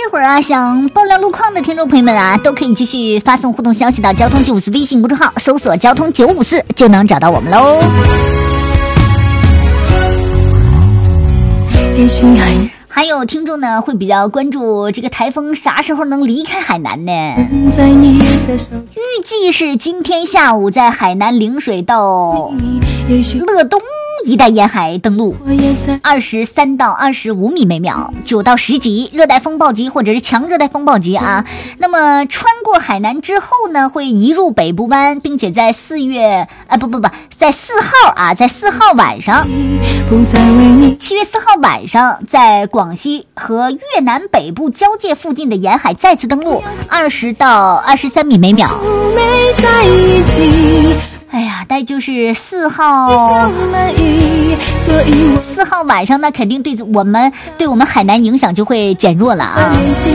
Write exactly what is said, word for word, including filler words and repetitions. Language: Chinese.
这会儿啊，想爆料路况的听众朋友们啊，都可以继续发送互动消息到交通九五四微信公众号，搜索交通九五四就能找到我们喽。还有听众呢会比较关注这个台风啥时候能离开海南呢？预计是今天下午在海南陵水到乐东一带沿海登陆，二十三到二十五米每秒，九到十级热带风暴级或者是强热带风暴级啊。那么穿过海南之后呢，会移入北部湾，并且在四月啊不不不，在四号啊，在四号晚上，七月四号晚上，在广西和越南北部交界附近的沿海再次登陆，二十到二十三米每秒。哎呀，但就是四号，四号晚上呢，肯定对我们对我们海南影响就会减弱了啊。